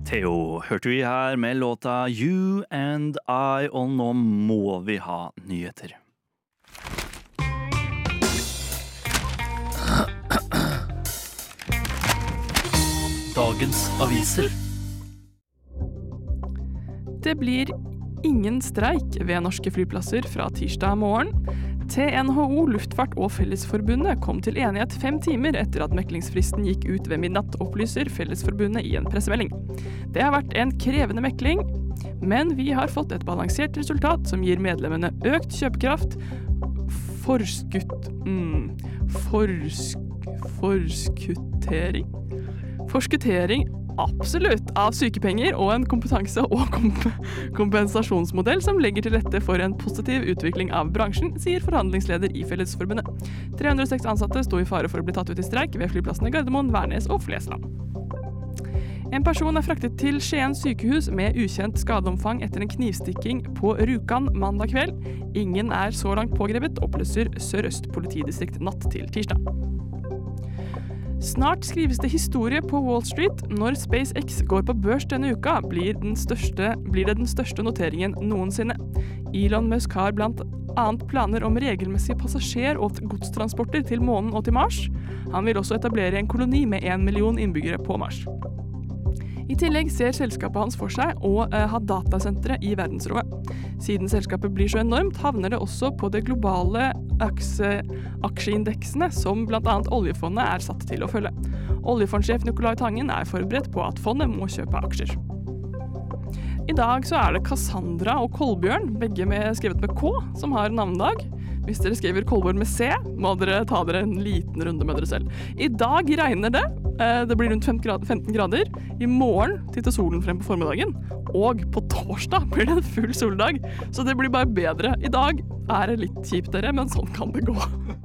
Theo hørte vi her med låta You and I, og nå må vi ha nyheter. Dagens aviser. Det blir ingen streik ved norske flyplasser fra tirsdag morgen. TNHO, Luftfart og Fellesforbundet kom til enighet 5 timer etter at meklingsfristen gikk ut ved midnatt, opplyser Fellesforbundet i en pressemelding. Det har vært en krevende mekling, men vi har fått et balansert resultat som gir medlemmene økt kjøpekraft, forskuttering absolutt av sykepenger og en kompetanse- og kompensasjonsmodell som legger til rette for en positiv utvikling av bransjen, sier forhandlingsleder i Fellesforbundet. 306 ansatte sto i fare for å bli tatt ut i streik ved flyplassene Gardermoen, Værnes og Flesland. En person er fraktet til Skien sykehus med ukjent skadeomfang etter en knivstikking på Rjukan mandag kveld. Ingen er så langt pågrepet, opplyser Sør-Øst politidistrikt natt til tirsdag. Snart skrives det historie på Wall Street. Når SpaceX går på børs denne uka, blir det den største noteringen noensinne. Elon Musk har blant annet planer om regelmessige passasjer- og godstransporter til månen og til Mars. Han vil også etablere en koloni med 1 million innbyggere på Mars. I tillegg ser selskapet hans for seg å ha datasentre i verdensrommet. Siden selskapet blir så enormt, havner det også på det globale aksjeindeksene, som blant annet oljefondet er satt til å følge. Oljefondsjef Nicolai Tangen er forberedt på at fondet må kjøpe aksjer. I dag så er det Cassandra og Kolbjørn, begge skrevet med K, som har navnedag. Hvis dere skriver Kolbjørn med C, må dere ta dere en liten runde med dere selv. I dag regner det. Det blir rundt 15 grader. I morgen titter solen frem på formiddagen. Og på torsdag blir det en full soldag. Så det blir bare bedre. I dag er det litt kjipt dere, men sånn kan det gå.